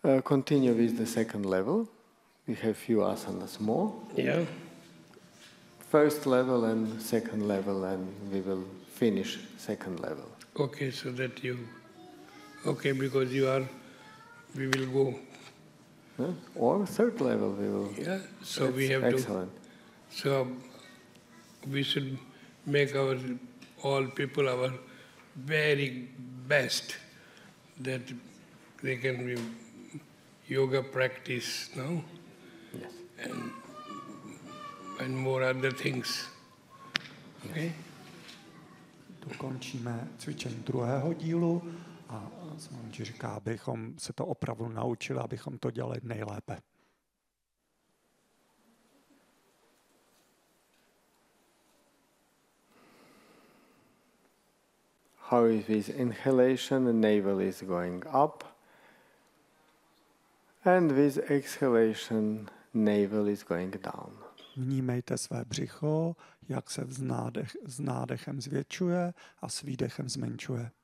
continue with the second level. We have few asanas more. Yeah. First level and second level, and we will finish second level. Okay, so that you... Okay, because we will go... Or third level we will. Yeah, so That's we have excellent. So we should make all people our very best, that they can be yoga practice, no? Yes. And more other things. Okay? Dokončíme cvičení druhého dílu a Swamiji říká, abychom se to opravdu naučili, abychom to dělali nejlépe. How is with inhalation, the navel is going up, and with exhalation, navel is going down. Vnímejte své břicho, jak se s nádechem zvětšuje a s výdechem zmenšuje.